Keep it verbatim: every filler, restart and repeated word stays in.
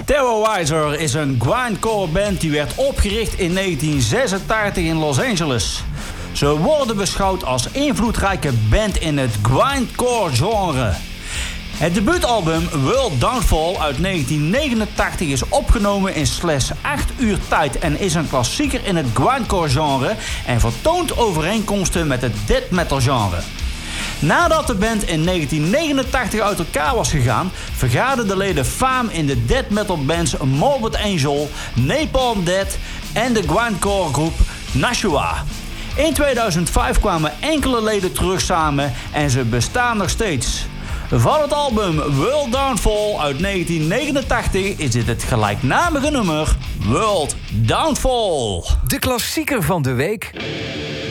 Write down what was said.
Terrorizer is een grindcore band die werd opgericht in negentien zesentachtig in Los Angeles. Ze worden beschouwd als invloedrijke band in het grindcore genre. Het debuutalbum World Downfall uit negentien negenentachtig is opgenomen in slechts acht uur tijd en is een klassieker in het grindcore genre en vertoont overeenkomsten met het death metal genre. Nadat de band in negentien negenentachtig uit elkaar was gegaan, vergaarden de leden faam in de death metal bands Morbid Angel, Napalm Death en de grindcore groep Nashua. In tweeduizend vijf kwamen enkele leden terug samen en ze bestaan nog steeds. Van het album World Downfall uit negentien negenentachtig is dit het gelijknamige nummer World Downfall. De klassieker van de week.